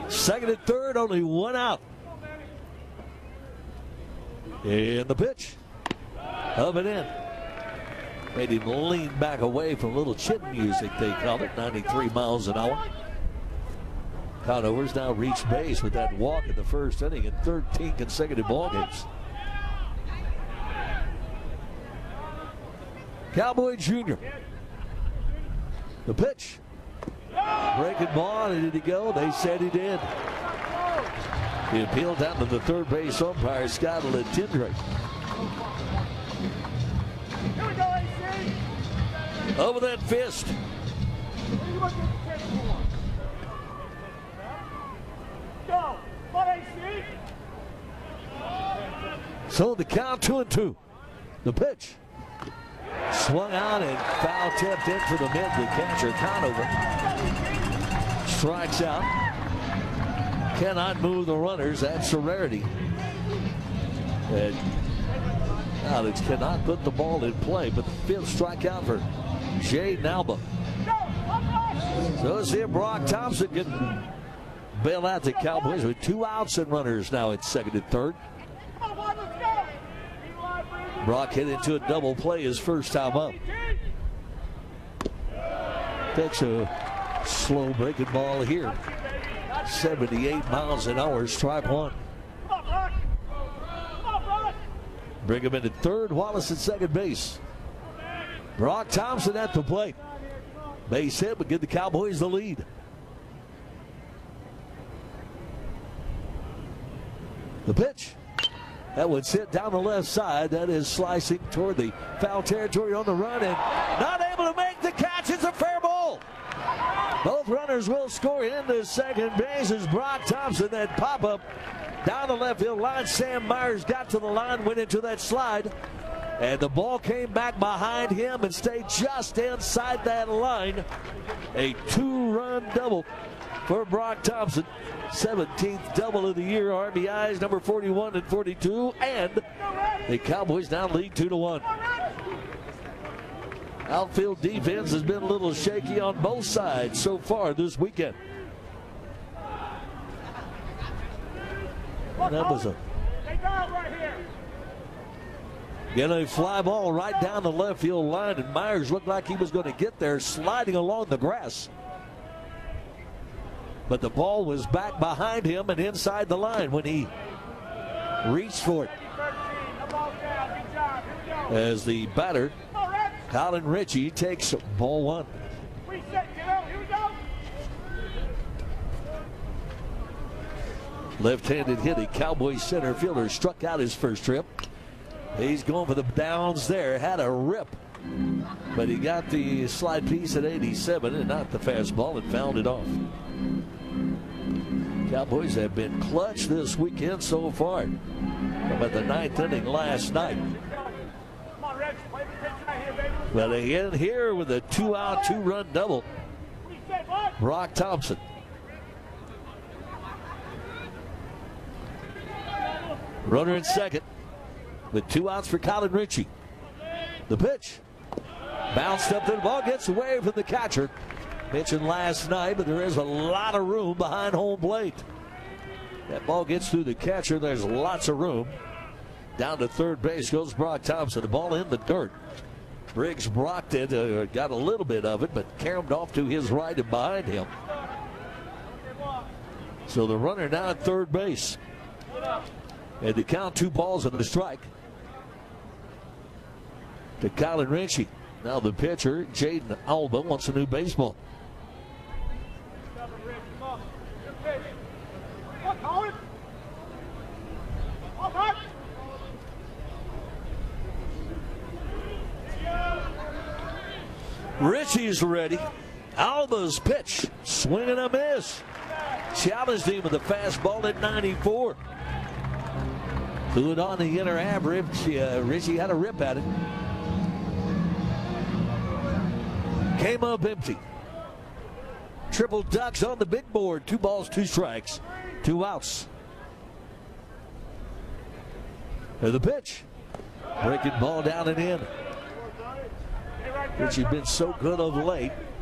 Second and third, only one out. And the pitch. Up and in. Made him lean back away from a little chin music, they call it. 93 miles an hour. Conover's now reached base with that walk in the first inning in 13 consecutive ball games. Cowboy Jr. The pitch. Breaking ball, and did he go? They said he did. He appealed down to the third base umpire, Scott Letindre. Over that fist. So the count 2-2. The pitch. Swung out and foul tipped in for the mid. The catcher Conover strikes out. Cannot move the runners. That's a rarity. And Alex cannot put the ball in play, but the fifth strikeout for Jaden Alba. So let's see if Brock Thompson can bail out the Cowboys with 2 outs and runners now at second and third. Brock hit into a double play his first time up. Takes a slow breaking ball here. 78 miles an hour, strike one. Bring him in at third, Wallace at second base. Brock Thompson at the plate. Base hit would give the Cowboys the lead. The pitch. That would sit down the left side. That is slicing toward the foul territory on the run and not able to make the catch. It's a fair ball. Both runners will score into second base as Brock Thompson, that pop-up down the left field line. Sam Myers got to the line, went into that slide, and the ball came back behind him and stayed just inside that line. A 2-run double for Brock Thompson. 17th double of the year. RBIs number 41 and 42, and the Cowboys now lead 2-1. Outfield defense has been a little shaky on both sides so far this weekend. And that was a fly ball right down the left field line, and Myers looked like he was going to get there sliding along the grass. But the ball was back behind him and inside the line when he reached for it. As the batter, Colin Ritchie, takes ball one. Left-handed hitting Cowboys center fielder struck out his first trip. He's going for the downs there. Had a rip, but he got the slide piece at 87 and not the fastball and fouled it off. Cowboys have been clutch this weekend so far. About the 9th inning last night. But again here with a 2-out, 2-run double. Brock Thompson. Runner in second with 2 outs for Colin Ritchie. The pitch. Bounced up to the ball, gets away from the catcher. Mentioned last night, but there is a lot of room behind home plate. That ball gets through the catcher. There's lots of room. Down to third base goes Brock Thompson. The ball in the dirt. Briggs blocked it, got a little bit of it, but caromed off to his right and behind him. So the runner now at third base. And to count 2 balls and a strike to Colin Ritchie. Now the pitcher, Jaden Alba, wants a new baseball. Ritchie's ready. Alba's pitch. Swing and a miss. Challenged him with a fastball at 94. Threw it on the inner half. Ritchie had a rip at it. Came up empty. Triple ducks on the big board. 2 balls, 2 strikes, 2 outs. And the pitch. Breaking ball down and in. Ritchie's been so good of late.